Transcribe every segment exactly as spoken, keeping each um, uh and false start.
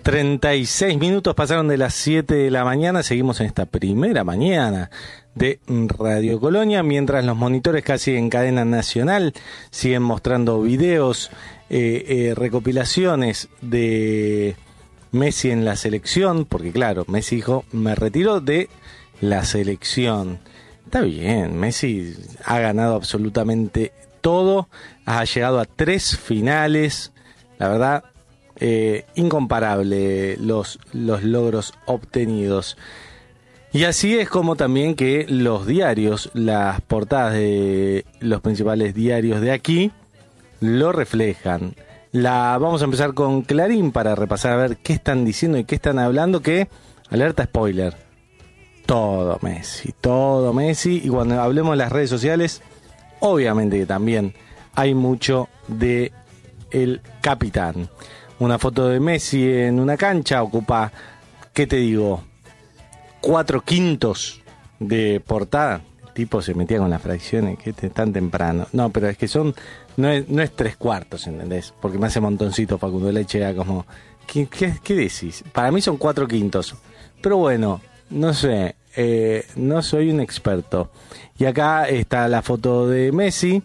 treinta y seis minutos pasaron de las siete de la mañana. Seguimos en esta primera mañana de Radio Colonia, mientras los monitores casi en cadena nacional siguen mostrando videos, eh, eh, recopilaciones de Messi en la selección, porque claro, Messi dijo, me retiro de la selección. Está bien, Messi ha ganado absolutamente todo, ha llegado a tres finales, la verdad, eh, incomparable los, los logros obtenidos. Y así es como también que los diarios, las portadas de los principales diarios de aquí, lo reflejan. La, vamos a empezar con Clarín para repasar a ver qué están diciendo y qué están hablando, que, alerta spoiler, todo Messi, todo Messi. Y cuando hablemos de las redes sociales, obviamente que también hay mucho de el capitán. Una foto de Messi en una cancha ocupa, ¿qué te digo?, cuatro quintos de portada. El tipo se metía con las fracciones, que es tan temprano. No, pero es que son, no es, no es tres cuartos, ¿entendés? Porque me hace montoncito Facundo Leche, como, ¿qué, qué, qué decís? Para mí son cuatro quintos. Pero bueno, no sé, eh, no soy un experto. Y acá está la foto de Messi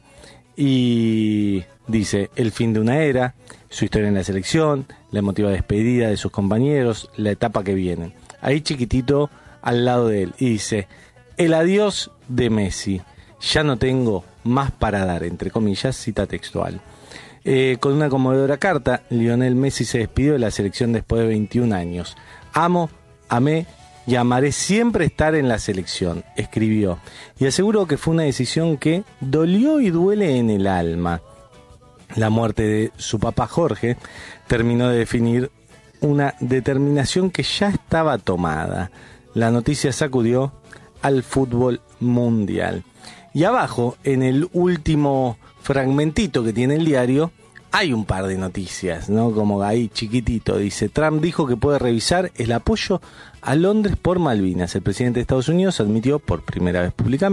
y dice, el fin de una era, su historia en la selección, la emotiva despedida de sus compañeros, la etapa que viene. Ahí chiquitito al lado de él, y dice, el adiós de Messi, ya no tengo más para dar, entre comillas, cita textual. Eh, con una conmovedora carta, Lionel Messi se despidió de la selección después de veintiún años. Amo, amé y amaré siempre estar en la selección, escribió, y aseguró que fue una decisión que dolió y duele en el alma. La muerte de su papá Jorge terminó de definir una determinación que ya estaba tomada. La noticia sacudió al fútbol mundial. Y abajo, en el último fragmentito que tiene el diario, hay un par de noticias, ¿no? Como ahí chiquitito, dice, Trump dijo que puede revisar el apoyo a Londres por Malvinas. El presidente de Estados Unidos admitió por primera vez públicamente